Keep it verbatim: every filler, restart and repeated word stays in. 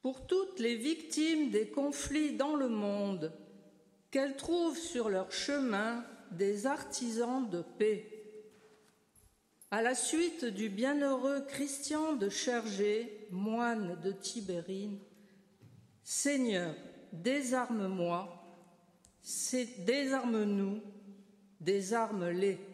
pour toutes les victimes des conflits dans le monde, qu'elles trouvent sur leur chemin des artisans de paix. À la suite du bienheureux Christian de Chergé, moine de Tibérine, Seigneur, désarme-moi, désarme-nous, désarme-les.